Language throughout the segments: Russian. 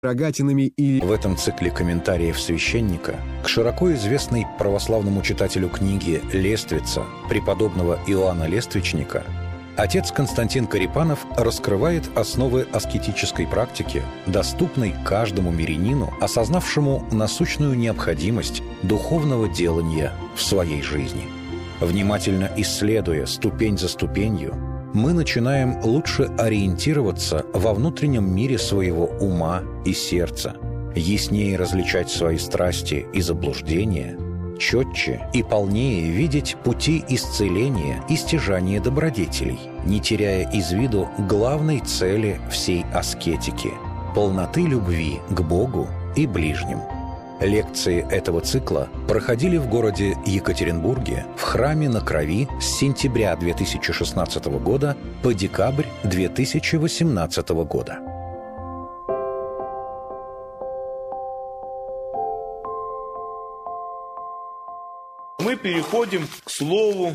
рогатинами и... В этом цикле комментариев священника к широко известной православному читателю книги «Лествица» преподобного Иоанна Лествичника отец Константин Корепанов раскрывает основы аскетической практики, доступной каждому мирянину, осознавшему насущную необходимость духовного делания в своей жизни. Внимательно исследуя ступень за ступенью, мы начинаем лучше ориентироваться во внутреннем мире своего ума и сердца, яснее различать свои страсти и заблуждения, четче и полнее видеть пути исцеления и стяжания добродетелей, не теряя из виду главной цели всей аскетики – полноты любви к Богу и ближним. Лекции этого цикла проходили в городе Екатеринбурге в храме на Крови с сентября 2016 года по декабрь 2018 года. Мы переходим к слову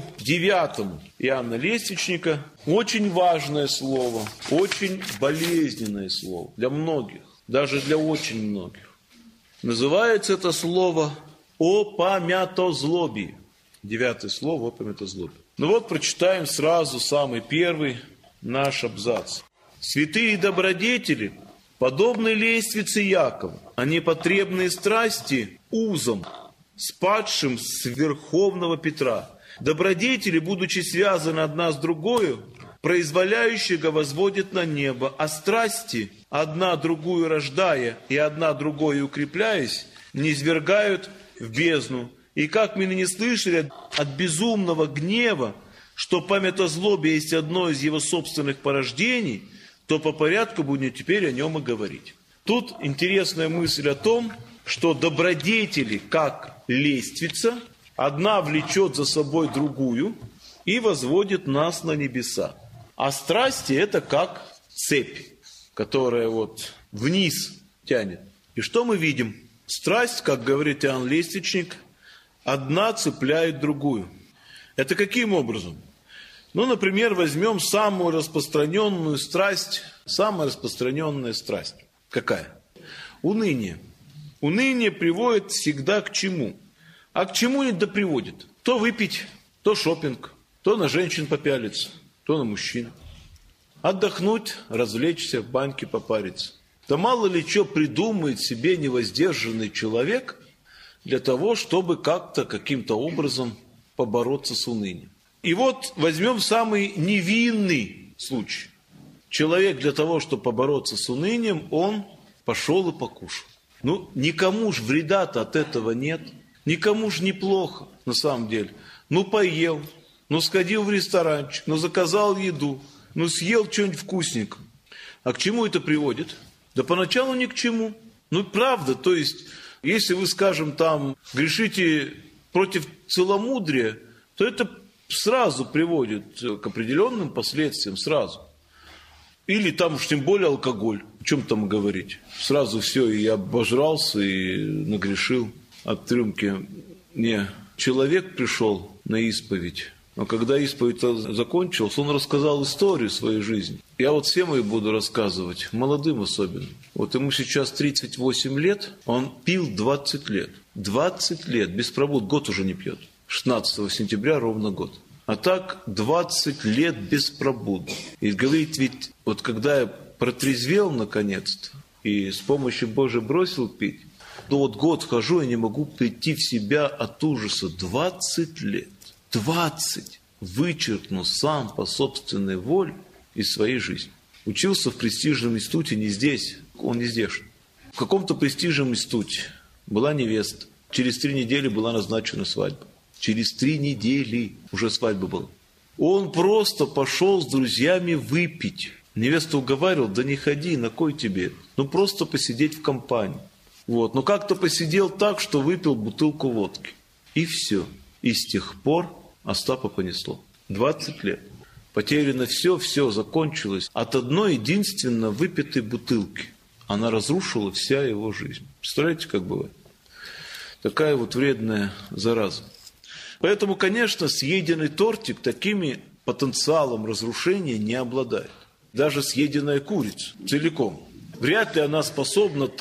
9 Иоанна Лествичника. Очень важное слово, очень болезненное слово для многих, даже для очень многих. Называется это слово «о памятозлобии». 9 слово «о памятозлобии». Ну вот прочитаем сразу самый первый наш абзац. «Святые добродетели, подобны лествице Якова, а непотребные страсти узам, спадшим с верховного Петра. Добродетели, будучи связаны одна с другою, произволяющего возводит на небо, а страсти, одна другую рождая и одна другой укрепляясь, низвергают в бездну. И как мы ныне слышали от безумного гнева, что памятозлобие есть одно из его собственных порождений, то по порядку будем теперь о нем и говорить». Тут интересная мысль о том, что добродетели, как лествица, одна влечет за собой другую и возводит нас на небеса. А страсти – это как цепь, которая вот вниз тянет. И что мы видим? Страсть, как говорит Иоанн Лествичник, одна цепляет другую. Это каким образом? Ну, например, возьмем самую распространенную страсть. Самая распространенная страсть. Какая? Уныние. Уныние приводит всегда к чему? А к чему это приводит? То выпить, то шопинг, то на женщин попялиться, то на мужчин. Отдохнуть, развлечься, в баньке попариться. Да мало ли что придумает себе невоздержанный человек для того, чтобы как-то, каким-то образом побороться с унынием. И вот возьмем самый невинный случай. Человек для того, чтобы побороться с унынием, он пошел и покушал. Ну, никому ж вреда-то от этого нет. Никому ж неплохо, на самом деле. Ну, поел, ну, сходил в ресторанчик, ну, заказал еду, ну, съел что-нибудь вкусненькое. А к чему это приводит? Да поначалу ни к чему. Ну, правда, то есть, если вы, скажем, там, грешите против целомудрия, то это сразу приводит к определенным последствиям, сразу. Или там уж тем более алкоголь. О чем там говорить? Сразу все, и обожрался, и нагрешил от рюмки. Не, человек пришел на исповедь, но когда исповедь закончилась, он рассказал историю своей жизни. Я вот всем ее буду рассказывать, молодым особенно. Вот ему сейчас 38 лет, он пил 20 лет. 20 лет, без пробуд, год уже не пьет. 16 сентября ровно год. А так 20 лет без пробуд. И говорит, ведь вот когда я протрезвел наконец-то, и с помощью Божией бросил пить, то вот год хожу и не могу прийти в себя от ужаса. 20 лет. 20 вычеркнул сам по собственной воле из своей жизни. Учился в престижном институте не здесь, он не здешний. В каком-то престижном институте была невеста. Через 3 недели была назначена свадьба. Через 3 недели уже свадьба была. Он просто пошел с друзьями выпить. Невеста уговаривала, да не ходи, на кой тебе? Ну просто посидеть в компании. Вот. Но как-то посидел так, что выпил бутылку водки. И все. И с тех пор Остапа понесло. 20 лет. Потеряно все, все закончилось. От одной единственно выпитой бутылки. Она разрушила вся его жизнь. Представляете, как бывает? Такая вот вредная зараза. Поэтому, конечно, съеденный тортик такими потенциалом разрушения не обладает. Даже съеденная курица целиком. Вряд ли она способна